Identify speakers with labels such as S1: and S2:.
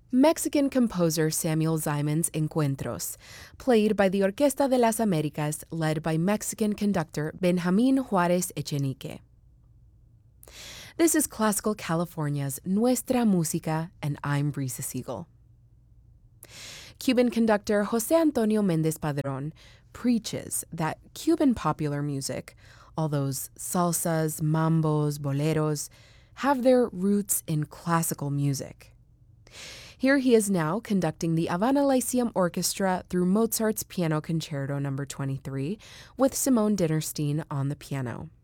S1: Mexican composer Samuel Zimon's Encuentros, played by the Orquesta de las Américas, led by Mexican conductor Benjamín Juárez Echenique. This is Classical California's Nuestra Música, and I'm Brisa Siegel. Cuban conductor José Antonio Méndez Padrón preaches that Cuban popular music, all those salsas, mambos, boleros, have their roots in classical music. Here he is now conducting the Havana Lyceum Orchestra through Mozart's Piano Concerto No. 23 with Simone Dinnerstein on the piano.